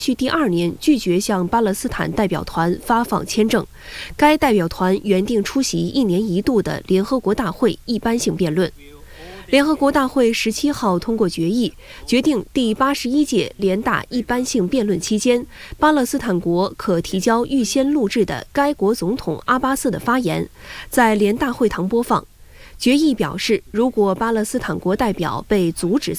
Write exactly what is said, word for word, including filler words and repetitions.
续第二年拒绝向巴勒斯坦代表团发放签证。该代表团原定出席一年一度的联合国大会一般性辩论。联合国大会十七号通过决议，决定第八十一届联大一般性辩论期间，巴勒斯坦国可提交预先录制的该国总统阿巴斯的发言，在联大会堂播放。决议表示，如果巴勒斯坦国代表被阻止